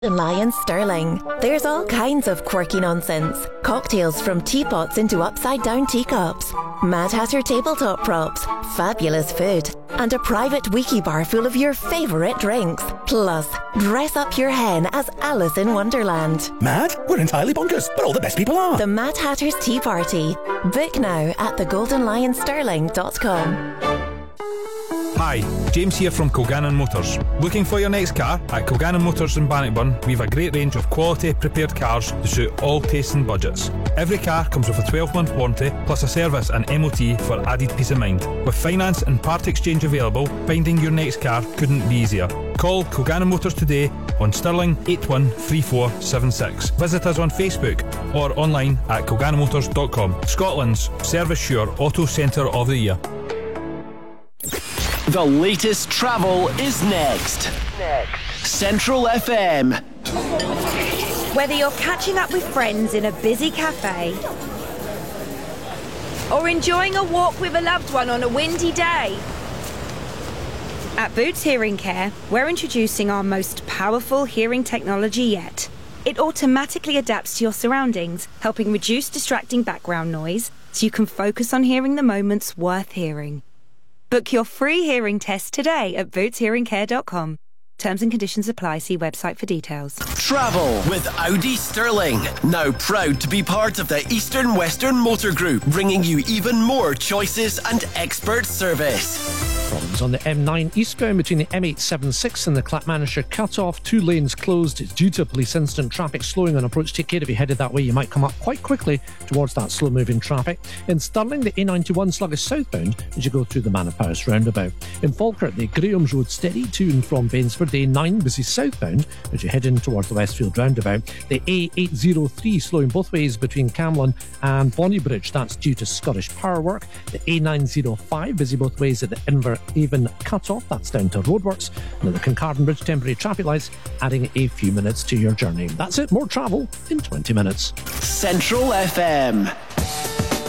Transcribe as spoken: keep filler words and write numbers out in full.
Lion Stirling. There's all kinds of quirky nonsense. Cocktails from teapots into upside-down teacups. Mad Hatter tabletop props. Fabulous food. And a private wiki bar full of your favourite drinks. Plus, dress up your hen as Alice in Wonderland. Mad? We're entirely bonkers, but all the best people are. The Mad Hatter's Tea Party. Book now at the golden lion stirling dot com. Hi, James here from Kilgannon Motors. Looking for your next car? At Kilgannon Motors in Bannockburn, we have a great range of quality prepared cars to suit all tastes and budgets. Every car comes with a twelve month warranty, plus a service and M O T for added peace of mind. With finance and part exchange available, finding your next car couldn't be easier. Call Kilgannon Motors today on Stirling eight one three four seven six. Visit us on Facebook or online at kilgannon motors dot com. Scotland's service sure auto centre of the year. The latest travel is next. Next. Central F M. Whether you're catching up with friends in a busy cafe or enjoying a walk with a loved one on a windy day, at Boots Hearing Care, we're introducing our most powerful hearing technology yet. It automatically adapts to your surroundings, helping reduce distracting background noise so you can focus on hearing the moments worth hearing. Book your free hearing test today at boots hearing care dot com. Terms and conditions apply. See website for details. Travel with Audi Stirling. Now proud to be part of the Eastern Western Motor Group, bringing you even more choices and expert service. Problems on the M nine eastbound between the M eight seventy-six and the Clackmannanshire cut-off. Two lanes closed. It's due to a police incident. Traffic slowing on approach. Take care if you're headed that way. You might come up quite quickly towards that slow-moving traffic. In Stirling, the A ninety-one sluggish southbound as you go through the Manor House roundabout. In Falkirk, the Graham's Road steady to and from Bainsford. The A nine busy southbound as you head in towards the Westfield roundabout. The A eight oh three slowing both ways between Camlin and Bonnybridge. That's due to Scottish power work. The A nine oh five busy both ways at the Inver Avon cut-off. That's down to roadworks. And at the Kincardine Bridge, temporary traffic lights, adding a few minutes to your journey. That's it. More travel in twenty minutes. Central F M.